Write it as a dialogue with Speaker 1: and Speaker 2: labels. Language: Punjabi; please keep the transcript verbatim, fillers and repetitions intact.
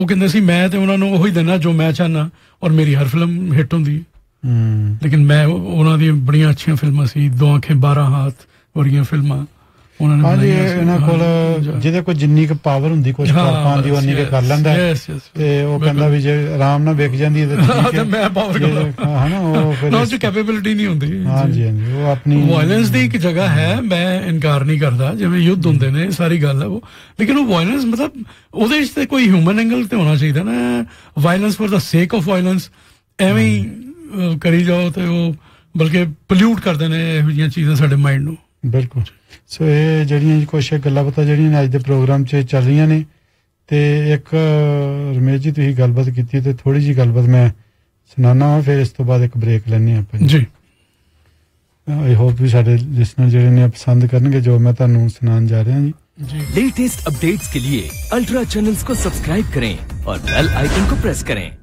Speaker 1: ਉਹ ਕਹਿੰਦੇ ਸੀ ਮੈਂ ਤੇ ਉਹਨਾਂ ਨੂੰ ਉਹੀ ਦੇਣਾ ਜੋ ਮੈਂ ਚਾਹਨਾ ਔਰ ਮੇਰੀ ਹਰ ਫਿਲਮ ਹਿੱਟ ਹੁੰਦੀ। ਲੇਕਿਨ ਮੈਂ ਉਹਨਾਂ ਦੀਆਂ ਬੜੀਆਂ ਅੱਛੀਆਂ ਫਿਲਮਾਂ ਸੀ, ਦੋ ਅੱਖੇ ਬਾਰਾਂ ਹੱਥ ਵਰਗੀਆਂ ਫਿਲਮਾਂ ਉਹਨਾਂ ਨੇ ਬਣਾਈਆਂ ਸੀ।
Speaker 2: ਇਹਨਾਂ ਕੋਲ ਜਿਹਦੇ ਕੋਲ ਜਿੰਨੀ ਕੁ ਪਾਵਰ ਹੁੰਦੀ ਕੁਛ ਕਰ ਪਾਉਣ ਦੀ ਉਨੀ ਕੁ ਕਰ ਲੈਂਦਾ ਤੇ ਉਹ ਕਹਿੰਦਾ ਵੀ ਜੇ ਆਰਾਮ ਨਾਲ ਵਿਕ ਜਾਂਦੀ ਤੇ ਮੈਂ ਪਾਵਰ ਹਨਾ ਉਹ ਫਿਰ ਉਹ 'ਚ ਕੈਪੇਬਿਲਿਟੀ ਨਹੀਂ ਹੁੰਦੀ। ਹਾਂਜੀ ਹਾਂਜੀ ਉਹ ਆਪਣੀ ਵਾਇਲੈਂਸ ਦੀ ਇੱਕ ਜਗ੍ਹਾ ਹੈ, ਮੈਂ ਇਨਕਾਰ ਨਹੀਂ ਕਰਦਾ, ਜਿਵੇਂ ਯੁੱਧ ਹੁੰਦੇ ਨੇ ਸਾਰੀ ਗੱਲ ਹੈ ਉਹ, ਲੇਕਿਨ ਉਹ ਵਾਇਲੈਂਸ ਮਤਲਬ ਉਹਦੇ ਵਿੱਚ ਤੇ ਕੋਈ ਹਿਊਮਨ ਐਂਗਲ ਤੇ ਹੋਣਾ ਚਾਹੀਦਾ ਨਾ। ਵਾਇਲੈਂਸ ਫॉर द ਸੇਕ ਆਫ ਵਾਇਲੈਂਸ ਐਵੇਂ ਹੀ ਕਰੀ ਜਾਓ ਤੇ ਉਹ ਬਲਕਿ ਪੋਲਿਊਟ ਕਰਦੇ ਨੇ ਇਹੋ ਜਿਹੀਆਂ ਚੀਜ਼ਾਂ ਸਾਡੇ ਮਾਈਂਡ ਨੂੰ। ਬਿਲਕੁਲ। ਸੋ ਇਹ ਜਿਹੜੀਆਂ ਕੁਛ ਗੱਲਾਂ ਬਾਤਾਂ ਜਿਹੜੀਆਂ ਅੱਜ ਦੇ ਪ੍ਰੋਗਰਾਮ 'ਚ ਚੱਲ ਰਹੀਆਂ ਨੇ, ਤੇ ਇੱਕ ਰਮੇਸ਼ ਜੀ ਤੁਸੀਂ ਗੱਲਬਾਤ ਕੀਤੀ ਤੇ ਥੋੜੀ ਜਿਹੀ ਗੱਲਬਾਤ ਮੈਂ ਸੁਣਾਉਣਾ ਵਾ, ਫਿਰ ਇਸ ਤੋਂ ਬਾਅਦ ਇੱਕ ਬ੍ਰੇਕ ਲੈਂਦੇ ਆਪਾਂ ਜੀ। ਆਈ ਹੋਪ ਵੀ ਸਾਡੇ ਲਿਸਨਰ ਜਿਹੜੇ ਨੇ ਪਸੰਦ ਕਰਨਗੇ ਜੋ मैं ਤੁਹਾਨੂੰ ਸੁਣਾਉਣ ਜਾ ਰਿਹਾ जी।
Speaker 3: लेटेस्ट अपडेट्स के लिए अल्ट्रा चैनल्स को सब्सक्राइब करें और बेल आइकन को प्रेस करें।